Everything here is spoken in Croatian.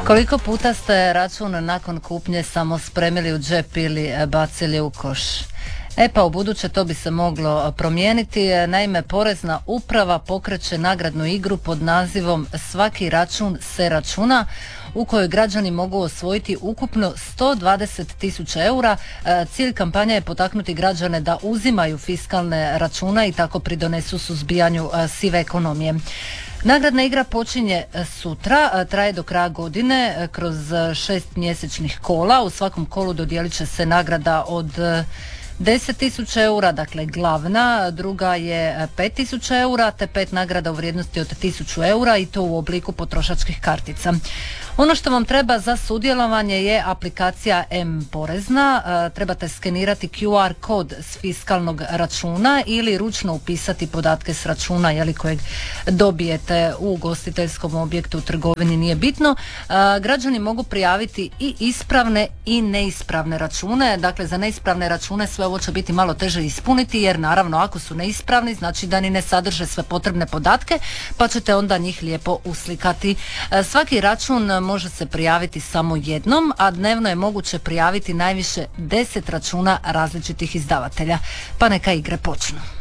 Koliko puta ste račun nakon kupnje samo spremili u džep ili bacili u koš? Pa u buduće to bi se moglo promijeniti. Naime, Porezna uprava pokreće nagradnu igru pod nazivom Svaki račun se računa, u kojoj građani mogu osvojiti ukupno 120.000 eura. Cilj kampanje je potaknuti građane da uzimaju fiskalne račune i tako pridonesu suzbijanju sive ekonomije. Nagradna igra počinje sutra, traje do kraja godine kroz 6 mjesečnih kola. U svakom kolu dodijelit će se nagrada od 10.000 eura, dakle glavna, druga je 5.000 eura te 5 nagrada u vrijednosti od 1.000 eura i to u obliku potrošačkih kartica. Ono što vam treba za sudjelovanje je aplikacija M-Porezna. Trebate skenirati QR kod s fiskalnog računa ili ručno upisati podatke s računa kojeg dobijete u ugostiteljskom objektu, u trgovini, nije bitno. Građani mogu prijaviti i ispravne i neispravne račune. Dakle, za neispravne račune sve ovo će biti malo teže ispuniti, jer naravno ako su neispravni znači da ni ne sadrže sve potrebne podatke, pa ćete onda njih lijepo uslikati. Svaki račun može se prijaviti samo jednom, a dnevno je moguće prijaviti najviše 10 računa različitih izdavatelja. Pa neka igre počnu.